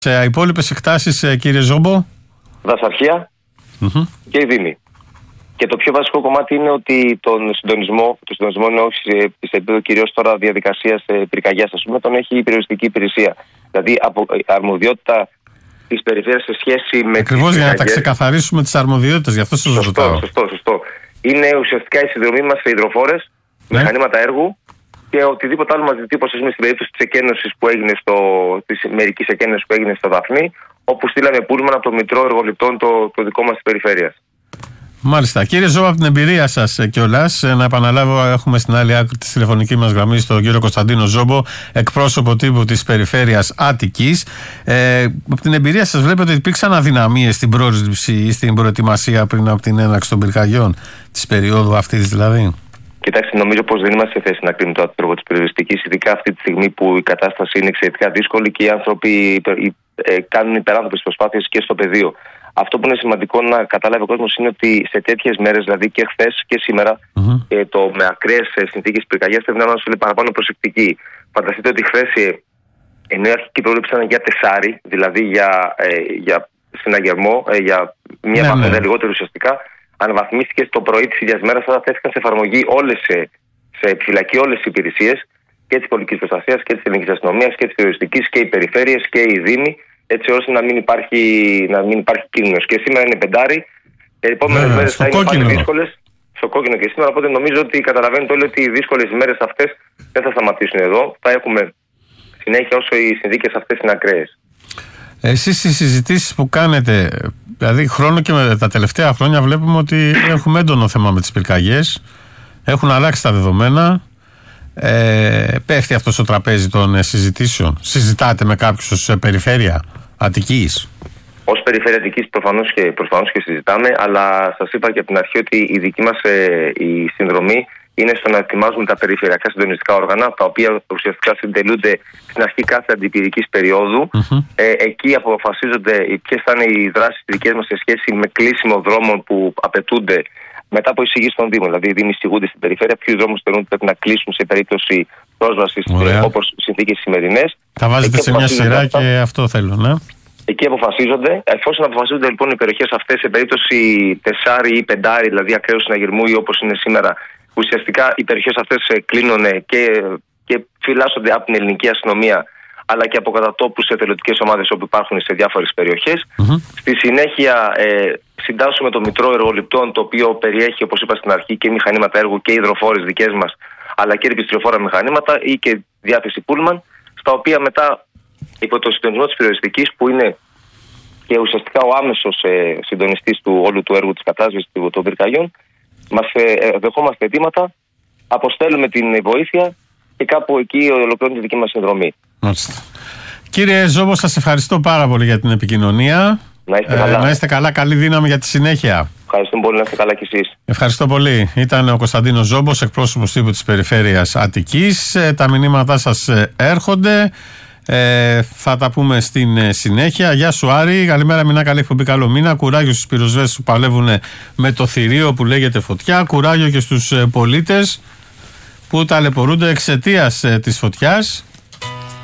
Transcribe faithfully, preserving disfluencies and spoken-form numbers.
Σε υπόλοιπες εκτάσεις, κύριε Ζόμπο. Δασαρχία mm-hmm. και η Δήμη. Και το πιο βασικό κομμάτι είναι ότι τον συντονισμό, το συντονισμό είναι όχι σε επίπεδο κυρίως τώρα διαδικασίας πυρκαγιάς, ας πούμε, τον έχει η περιοριστική υπηρεσία. Δηλαδή από αρμοδιότητα της περιφέρειας σε σχέση με. Ακριβώς για να τα ξεκαθαρίσουμε τις αρμοδιότητες, γι' αυτό σας ρωτάω. Σωστό, σωστό. Είναι ουσιαστικά η συνδρομή μας σε υδροφόρες, ναι. μηχανήματα έργου και οτιδήποτε άλλο μας ζητεί, όπως στην περίπτωση της εκένωσης που έγινε στο. της μερικής εκένωσης που έγινε στο Δαφνί, όπου στείλαμε πούλμαν από το Μητρό Εργοληπτών το, το δικό μας της περιφέρειας. Μάλιστα. Κύριε Ζόμπο, από την εμπειρία σας κιόλας, να επαναλάβω, έχουμε στην άλλη άκρη της τηλεφωνικής μας γραμμής τον κύριο Κωνσταντίνο Ζόμπο, εκπρόσωπο τύπου της περιφέρειας Άττικης. Ε, από την εμπειρία σας, βλέπετε ότι υπήρξαν αδυναμίες στην πρόληψη ή στην προετοιμασία πριν από την έναρξη των πυρκαγιών, της περίοδου αυτής δηλαδή? Κοιτάξτε, νομίζω πως δεν είμαστε σε θέση να κρίνουμε το έργο της περιοριστικής, ειδικά αυτή τη στιγμή που η κατάσταση είναι εξαιρετικά δύσκολη και οι άνθρωποι ε, κάνουν υπεράνθρωπες προσπάθειες και στο πεδίο. Αυτό που είναι σημαντικό να καταλάβει ο κόσμος είναι ότι σε τέτοιες μέρες, δηλαδή και χθες και σήμερα, mm-hmm. ε, το με ακραίες συνθήκες πυρκαγιάς πρέπει να είμαστε παραπάνω προσεκτικοί. Φανταστείτε ότι χθες, ε, ενώ η αρχική πρόβλεψη ήταν για τεσάρι, δηλαδή για, ε, για συναγερμό, ε, για μία βαθμίδα ναι, ναι. λιγότερο ουσιαστικά, αναβαθμίστηκε το πρωί της ίδιας μέρας, αλλά θέθηκαν σε εφαρμογή όλες, σε, σε επιφυλακή όλες οι υπηρεσίες και της πολιτικής προστασίας και της ελληνικής αστυνομίας και της περιοριστικής και οι περιφέρειες και οι δήμοι, έτσι ώστε να μην υπάρχει, να μην υπάρχει κίνδυνος. Και σήμερα είναι πεντάρι, οι επόμενες yeah, μέρες θα είναι πάλι δύσκολες, στο κόκκινο και σήμερα, οπότε νομίζω ότι καταλαβαίνετε όλοι ότι οι δύσκολες ημέρες αυτές δεν θα σταματήσουν εδώ. Θα έχουμε συνέχεια όσο οι συνθήκες αυτές είναι ακραίες. Εσείς στις συζητήσεις που κάνετε, δηλαδή χρόνο και με τα τελευταία χρόνια βλέπουμε ότι έχουμε έντονο θέμα με τις πυρκαγιές, έχουν αλλάξει τα δεδομένα, ε, πέφτει αυτό στο τραπέζι των συζητήσεων, συζητάτε με κάποιους ως περιφέρεια Αττικής? Ως περιφέρεια Αττικής προφανώς και, προφανώς και συζητάμε, αλλά σας είπα και από την αρχή ότι η δική μας ε, η συνδρομή είναι στο να ετοιμάζουμε τα περιφερειακά συντονιστικά όργανα, τα οποία ουσιαστικά συντελούνται στην αρχή κάθε αντιπυρικής περίοδου. Mm-hmm. Ε, εκεί αποφασίζονται ποιες θα είναι οι δράσεις δικές μας σε σχέση με κλείσιμο δρόμων που απαιτούνται μετά από εισηγήσεις των Δήμων. Δηλαδή, οι Δήμοι εισηγούνται στην περιφέρεια ποιους δρόμους θεωρούν ότι πρέπει να κλείσουν σε περίπτωση πρόσβασης, όπως συνθήκες σημερινές. Τα βάζετε εκεί σε μια σειρά αυτά, και αυτό θέλω, ναι. Εκεί αποφασίζονται. Εφόσον αποφασίζονται λοιπόν οι περιοχές αυτές σε περίπτωση τεσάρι ή πεντάρι, δηλαδή ακραίου συναγερμού ή όπως είναι σήμερα, ουσιαστικά οι περιοχές αυτές κλείνουν και, και φυλάσσονται από την ελληνική αστυνομία, αλλά και από κατατόπους εθελοντικές ομάδες όπου υπάρχουν σε διάφορες περιοχές. Mm-hmm. Στη συνέχεια ε, συντάσσουμε το Μητρό Εργοληπτών, το οποίο περιέχει, όπως είπα στην αρχή, και μηχανήματα έργου και υδροφόρες δικές μας, αλλά και επιστρεφόρα μηχανήματα ή και διάθεση πούλμαν, στα οποία μετά υπό το συντονισμό της περιοριστικής, που είναι και ουσιαστικά ο άμεσος ε, συντονιστής του όλου του έργου της κατάσβεσης των πυρκαγιών, μας ε, δεχόμαστε αιτήματα, αποστέλουμε την βοήθεια και κάπου εκεί ολοκληρώνει τη δική μας συνδρομή. Μάλιστα. Κύριε Ζόμπο, σας ευχαριστώ πάρα πολύ για την επικοινωνία. Να είστε καλά. Ε, να είστε καλά, καλή δύναμη για τη συνέχεια. Ευχαριστούμε πολύ, να είστε καλά κι εσείς. Ευχαριστώ πολύ. Ήταν ο Κωνσταντίνος Ζόμπος, εκπρόσωπος τύπου της περιφέρειας Αττικής. Ε, τα μηνύματά σας ε, έρχονται. Ε, θα τα πούμε στην ε, συνέχεια. Γεια σου Άρη, καλημέρα, μηνά, καλή εκπομπή, καλό μήνα. Κουράγιο στους πυροσβέστες που παλεύουν με το θηρίο που λέγεται φωτιά. Κουράγιο και στους ε, πολίτες που ταλαιπωρούνται εξαιτίας ε, της φωτιάς.